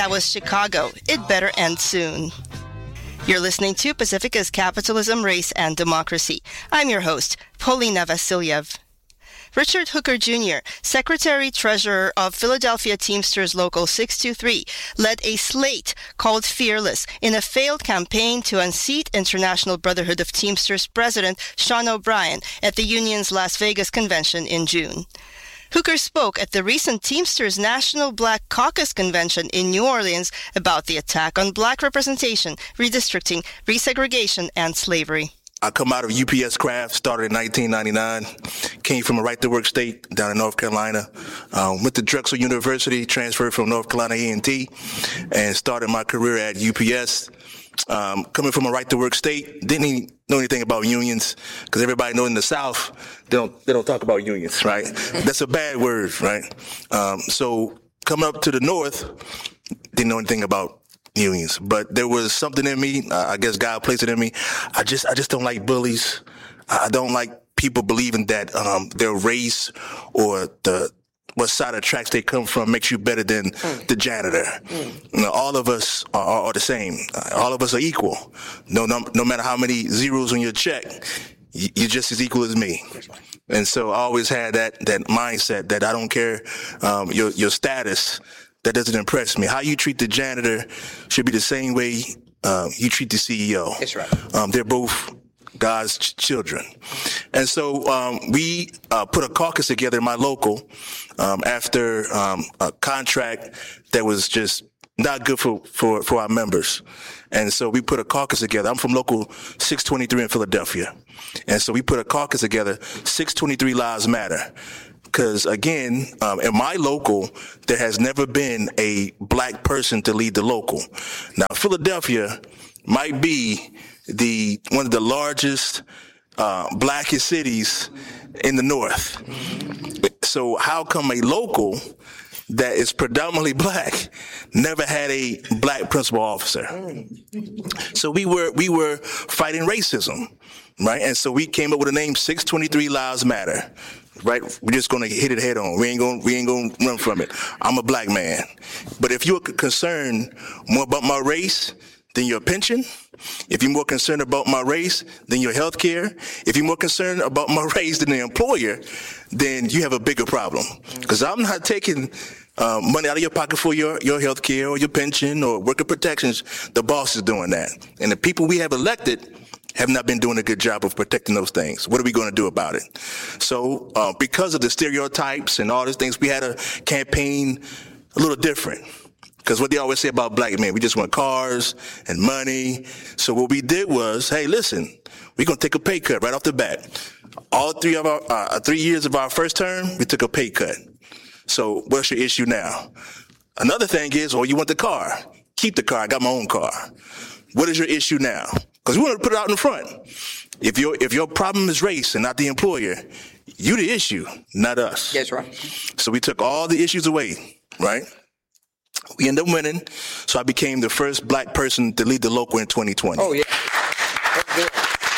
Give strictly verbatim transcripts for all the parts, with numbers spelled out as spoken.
That was Chicago. It Better End Soon. You're listening to Pacifica's Capitalism, Race, and Democracy. I'm your host, Polina Vasilyev. Richard Hooker Junior, Secretary-Treasurer of Philadelphia Teamsters Local six two three, led a slate called Fearless in a failed campaign to unseat International Brotherhood of Teamsters President Sean O'Brien at the union's Las Vegas convention in June. Hooker spoke at the recent Teamsters National Black Caucus Convention in New Orleans about the attack on black representation, redistricting, resegregation, and slavery. I come out of U P S Craft, started in nineteen ninety-nine, came from a right-to-work state down in North Carolina, um, went to Drexel University, transferred from North Carolina A and T, and started my career at U P S. Um, coming from a right-to-work state, didn't even know anything about unions, because everybody knows in the South, they don't they don't talk about unions, right? That's a bad word, right? Um, so coming up to the North, didn't know anything about unions, but there was something in me. Uh, I guess God placed it in me. I just, I just don't like bullies. I don't like people believing that um, their race or the what side of the tracks they come from makes you better than mm. the janitor. Mm. You know, all of us are, are, are the same. All of us are equal. No, no, no matter how many zeros on your check, you, you're just as equal as me. And so I always had that that mindset that I don't care um, your your status. That doesn't impress me. How you treat the janitor should be the same way uh, you treat the C E O. That's right. Um, they're both God's ch- children. And so um, we uh, put a caucus together in my local um, after um, a contract that was just not good for, for, for our members. And so we put a caucus together. I'm from local six twenty-three in Philadelphia. And so we put a caucus together, six twenty-three Lives Matter. Because, again, um, in my local, there has never been a black person to lead the local. Now, Philadelphia might be the one of the largest, uh, blackest cities in the North. So how come a local that is predominantly black never had a black principal officer? So we were we were fighting racism, right? And so we came up with a name, six twenty-three Lives Matter. Right, we're just gonna hit it head on. We ain't gonna we ain't gonna run from it. I'm a black man, but if you're concerned more about my race than your pension, if you're more concerned about my race than your health care, if you're more concerned about my race than the employer, then you have a bigger problem. Because I'm not taking uh, money out of your pocket for your your health care or your pension or worker protections. The boss is doing that, and the people we have elected have not been doing a good job of protecting those things. What are we going to do about it? So uh, because of the stereotypes and all these things, we had a campaign a little different. Because what they always say about black men, we just want cars and money. So what we did was, hey, listen, we're going to take a pay cut right off the bat. All three of our uh, three years of our first term, we took a pay cut. So what's your issue now? Another thing is, oh, you want the car. Keep the car. I got my own car. What is your issue now? Because we want to put it out in front. If your if your problem is race and not the employer, you the issue, not us. That's right. So we took all the issues away, right? We ended up winning. So I became the first black person to lead the local in twenty twenty. Oh, yeah. That's good.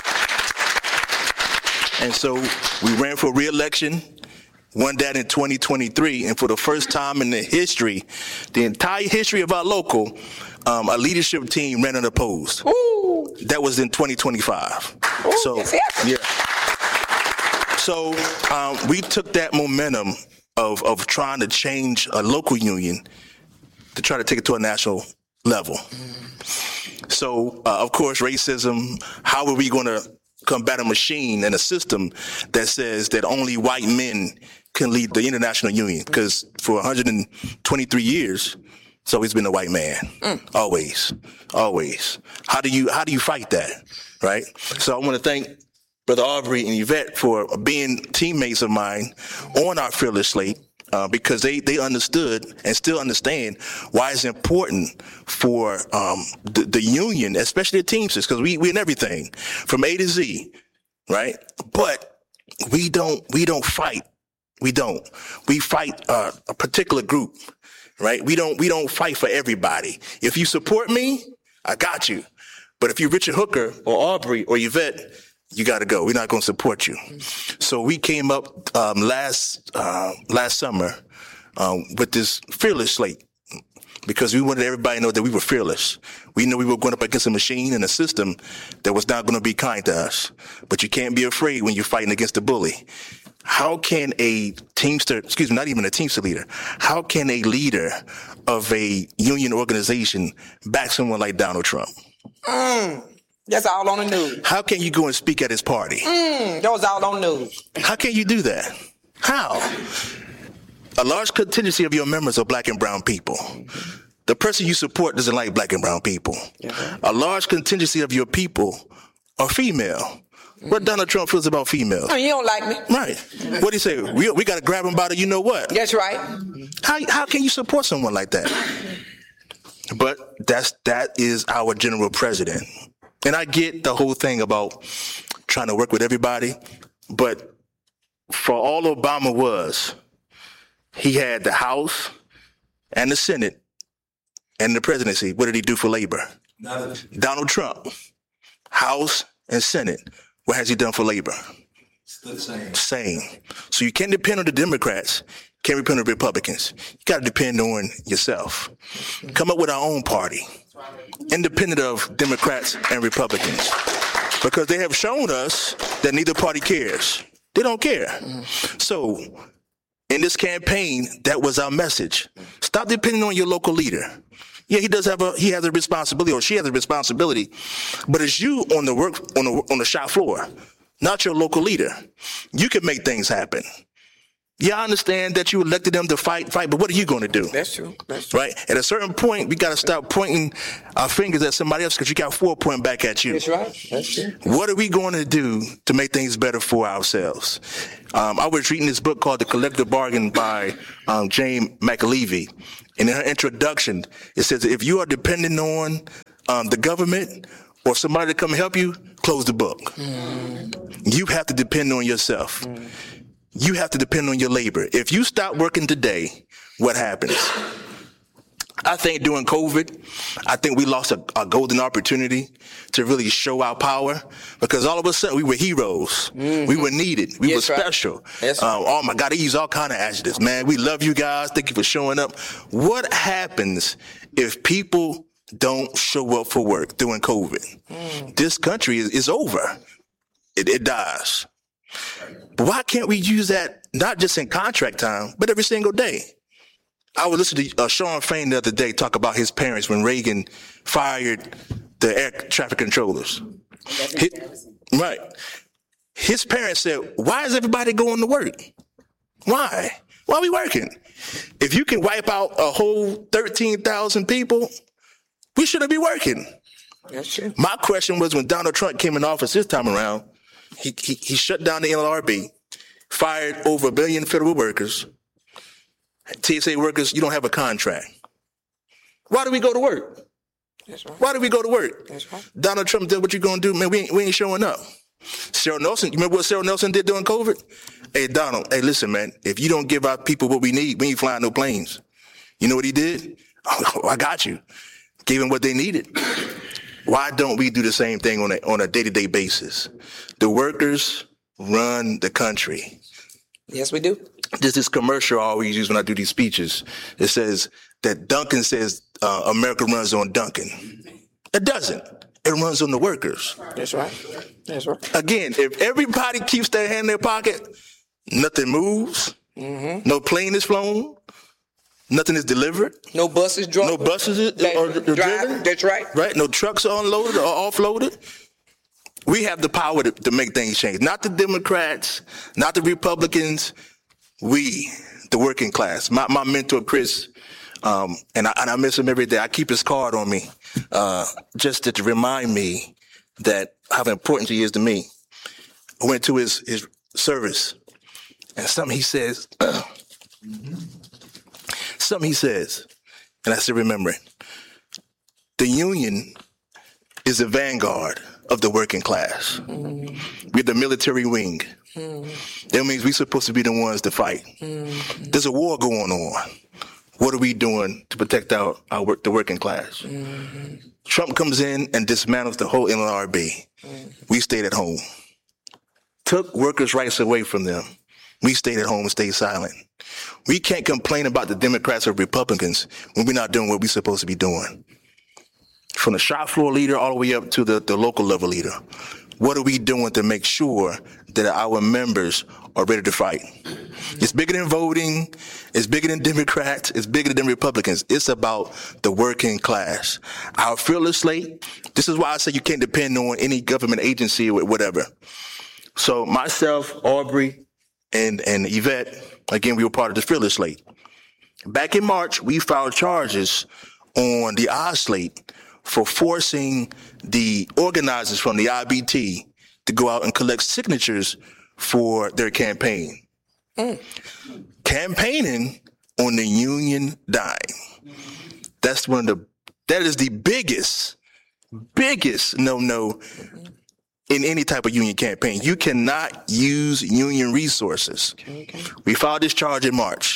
And so we ran for re-election, won that in twenty twenty-three, and for the first time in the history, the entire history of our local, um, a leadership team ran unopposed. Ooh. That was in twenty twenty-five. Ooh, so, yes, yes. yeah. So um, we took that momentum of of trying to change a local union to try to take it to a national level. Mm. So, uh, of course, racism, how are we going to combat a machine and a system that says that only white men can lead the international union? Because for one hundred twenty-three years, it's always been a white man. Mm. Always, always. How do you how do you fight that, right? So I want to thank Brother Aubrey and Yvette for being teammates of mine on our Fearless slate. Uh, because they, they understood and still understand why it's important for um, the, the union, especially the Teamsters, because we we in everything from A to Z, right? But we don't we don't fight. We don't. We fight uh, a particular group, right? We don't we don't fight for everybody. If you support me, I got you. But if you're Richard Hooker or Aubrey or Yvette, you got to go. We're not going to support you. So we came up um, last uh, last summer um, with this Fearless slate. because we wanted everybody to know that we were fearless. We knew we were going up against a machine and a system that was not going to be kind to us. But you can't be afraid when you're fighting against a bully. How can a Teamster, excuse me, not even a Teamster leader, how can a leader of a union organization back someone like Donald Trump? Mm, that's all on the news. How can you go and speak at his party? Mm, that was all on the news. How can you do that? How? A large contingency of your members are black and brown people. The person you support doesn't like black and brown people. Yeah. A large contingency of your people are female. What Donald Trump feels about females? Oh, you don't like me. Right. What do you say? We, we got to grab him by the you know what? That's right. How how can you support someone like that? But that's that is our general president. And I get the whole thing about trying to work with everybody, but for all Obama was, he had the House and the Senate and the presidency. What did he do for labor? None. Donald Trump, House and Senate. What has he done for labor? Still the same. Same. So you can't depend on the Democrats, can't depend on the Republicans. You got to depend on yourself. Come up with our own party, independent of Democrats and Republicans, because they have shown us that neither party cares. They don't care. So in this campaign, that was our message. Stop depending on your local leader. Yeah, he does have a he has a responsibility, or she has a responsibility, but it's you on the work on the on the shop floor, not your local leader. You can make things happen. Yeah, I understand that you elected them to fight, fight, but what are you going to do? That's true. That's true. Right? At a certain point, we got to stop pointing our fingers at somebody else because you got four pointing back at you. That's right. That's true. What are we going to do to make things better for ourselves? Um, I was reading this book called The Collective Bargain by um, Jane McAlevey. And in her introduction, it says, if you are dependent on um, the government or somebody to come help you, close the book. Mm. You have to depend on yourself. Mm. You have to depend on your labor. If you stop working today, what happens? I think during COVID, I think we lost a, a golden opportunity to really show our power, because all of a sudden we were heroes. Mm-hmm. We were needed. We yes, were special. Right. Yes, right. Um, oh my God, they use all kind of adjectives. Man, we love you guys. Thank you for showing up. What happens if people don't show up for work during COVID? Mm. This country is, is over. It, it dies. But why can't we use that not just in contract time, but every single day? I was listening to uh, Sean Fain the other day talk about his parents when Reagan fired the air traffic controllers. His, right. His parents said, why is everybody going to work? Why? Why are we working? If you can wipe out a whole thirteen thousand people, we shouldn't be working. That's true. My question was, when Donald Trump came in office this time around, he, he, he shut down the N L R B, fired over a billion federal workers. T S A workers, you don't have a contract. Why do we go to work? That's right. Why do we go to work? That's right. Donald Trump did what you gonna do, man. We ain't, we ain't showing up. Cyril Nelson, you remember what Cyril Nelson did during COVID? Hey, Donald, hey, listen, man, if you don't give our people what we need, we ain't flying no planes. You know what he did? Oh, I got you. Gave them what they needed. Why don't we do the same thing on a, on a day-to-day basis? The workers run the country. Yes, we do. There's this commercial I always use when I do these speeches. It says that Duncan says uh, America runs on Duncan. It doesn't. It runs on the workers. That's right. That's right. Again, if everybody keeps their hand in their pocket, nothing moves. Mm-hmm. No plane is flown. Nothing is delivered. No buses driven. No buses are, are, are driven. That's right. Right. No trucks are unloaded or offloaded. We have the power to, to make things change. Not the Democrats, not the Republicans. We, the working class. My my mentor, Chris, um, and, I, and I miss him every day. I keep his card on me uh, just to, to remind me that how important he is to me. I went to his, his service, and something he says, mm-hmm. something he says, and I still remember it. The union is the vanguard of the working class. Mm-hmm. We're the military wing. Mm-hmm. That means we're supposed to be the ones to fight. Mm-hmm. There's a war going on. What are we doing to protect our, our work, the working class? Mm-hmm. Trump comes in and dismantles the whole N L R B. Mm-hmm. We stayed at home. Took workers' rights away from them. We stayed at home and stayed silent. We can't complain about the Democrats or Republicans when we're not doing what we're supposed to be doing. From the shop floor leader all the way up to the, the local level leader. What are we doing to make sure that our members are ready to fight? It's bigger than voting. It's bigger than Democrats. It's bigger than Republicans. It's about the working class. Our fearless slate. This is why I say you can't depend on any government agency or whatever. So myself, Aubrey, and, and Yvette, again, we were part of the fearless slate. Back in March, we filed charges on the I slate for forcing the organizers from the I B T to go out and collect signatures for their campaign. Mm. Campaigning on the union dime. That's one of the, that is the biggest, biggest no-no in any type of union campaign. You cannot use union resources. Okay, okay. We filed this charge in March.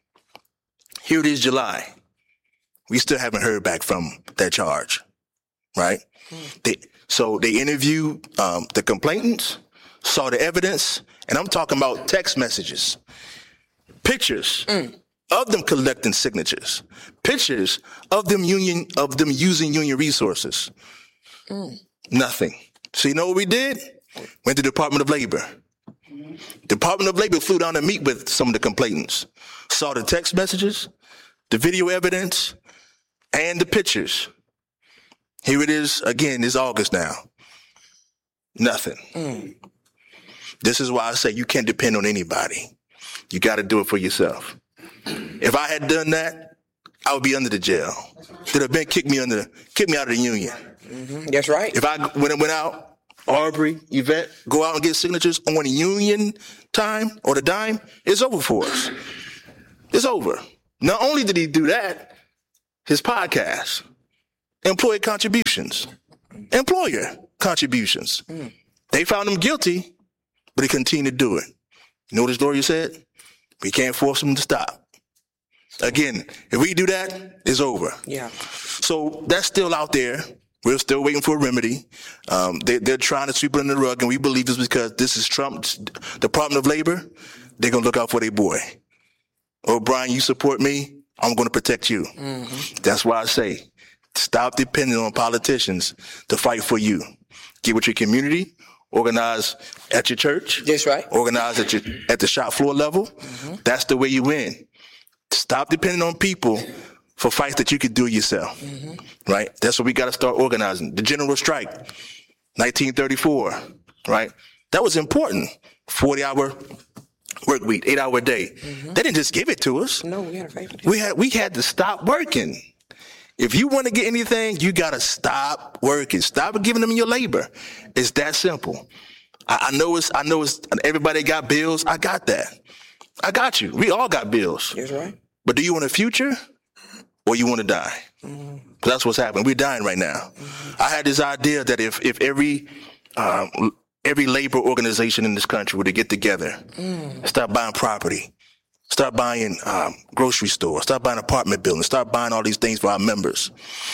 Here it is July. We still haven't heard back from that charge, right? Mm. They, so they interviewed um, the complainants, saw the evidence, and I'm talking about text messages, pictures mm. of them collecting signatures, pictures of them union of them using union resources. Mm. Nothing. So you know what we did? Went to the Department of Labor. Department of Labor flew down to meet with some of the complainants, saw the text messages, the video evidence, and the pictures. Here it is again, it's August now. Nothing. Mm. This is why I say you can't depend on anybody. You got to do it for yourself. If I had done that, I would be under the jail. They'd have been kicked me under, kicked me out of the union. Mm-hmm. That's right. If I when it went out, Aubrey, Yvette, go out and get signatures on the union time or the dime, it's over for us. It's over. Not only did he do that, his podcast, employee contributions, employer contributions. Mm. They found him guilty, but he continued to do it. You know what his lawyer said? We can't force him to stop. Again, if we do that, it's over. Yeah. So that's still out there. We're still waiting for a remedy. Um, they, they're trying to sweep it under the rug, and we believe it's because this is Trump's Department of Labor. They're going to look out for their boy. Oh, Brian, you support me, I'm going to protect you. Mm-hmm. That's why I say, stop depending on politicians to fight for you. Get with your community, organize at your church. That's right. Organize at your at the shop floor level. Mm-hmm. That's the way you win. Stop depending on people for fights that you could do yourself, mm-hmm. right? That's what we got to start organizing. The general strike, nineteen thirty-four, right? That was important. forty-hour work week, eight-hour day. Mm-hmm. They didn't just give it to us. No, we had a favor. We had we had to stop working. If you want to get anything, you got to stop working. Stop giving them your labor. It's that simple. I, I know it's I know it's everybody got bills. I got that. I got you. We all got bills. That's right. But do you want a future? Or you want to die? Mm-hmm. That's what's happening. We're dying right now. Mm-hmm. I had this idea that if if every um, every labor organization in this country were to get together, mm. start buying property, start buying um, grocery stores, start buying apartment buildings, start buying all these things for our members.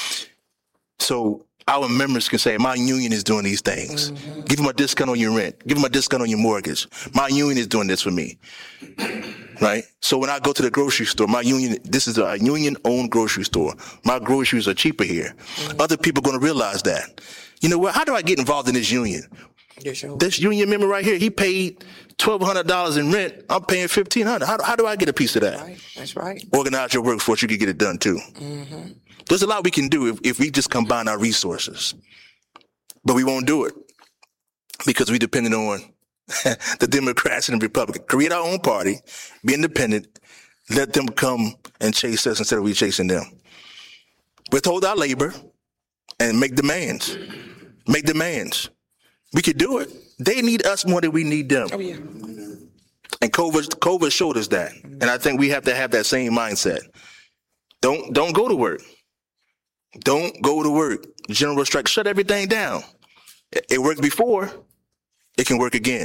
So our members can say, my union is doing these things. Mm-hmm. Give them a discount on your rent. Give them a discount on your mortgage. My union is doing this for me. Right? So when I go to the grocery store, my union, this is a union-owned grocery store. My groceries are cheaper here. Mm-hmm. Other people are going to realize that. You know what? How do I get involved in this union? Yes, this union member right here, he paid twelve hundred dollars in rent. I'm paying fifteen hundred dollars. How, how do I get a piece of that? Right. That's right. Organize your workforce. You can get it done too. Mm-hmm. There's a lot we can do if, if we just combine our resources. But we won't do it because we're dependent on the Democrats and the Republicans. Create our own party, be independent, let them come and chase us instead of we chasing them. Withhold our labor and make demands. Make demands. We could do it. They need us more than we need them. Oh, yeah. And COVID, COVID showed us that. And I think we have to have that same mindset. Don't don't go to work. Don't go to work. General strike, shut everything down. It, it worked before. It can work again.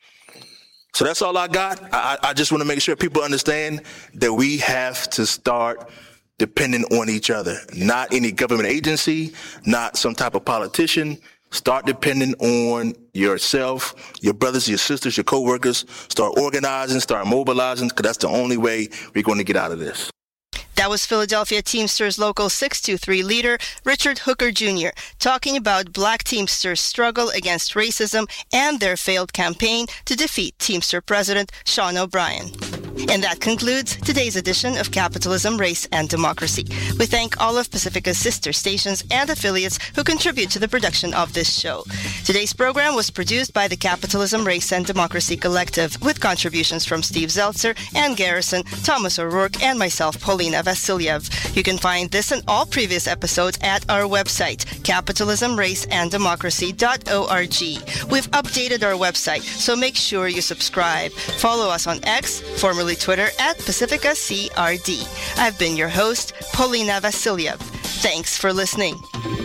So that's all I got. I, I just want to make sure people understand that we have to start depending on each other. Not any government agency, not some type of politician. Start depending on yourself, your brothers, your sisters, your coworkers. Start organizing, start mobilizing, because that's the only way we're going to get out of this. That was Philadelphia Teamsters Local six two three leader Richard Hooker Junior talking about Black Teamsters' struggle against racism and their failed campaign to defeat Teamster President Sean O'Brien. And that concludes today's edition of Capitalism, Race, and Democracy. We thank all of Pacifica's sister stations and affiliates who contribute to the production of this show. Today's program was produced by the Capitalism, Race, and Democracy Collective with contributions from Steve Zeltzer, Ann Garrison, Thomas O'Rourke, and myself, Paulina Vasiliev. You can find this and all previous episodes at our website, capitalism race and democracy dot org. We've updated our website, so make sure you subscribe. Follow us on X, formerly Twitter, at Pacifica C R D. I've been your host, Paulina Vasiliev. Thanks for listening.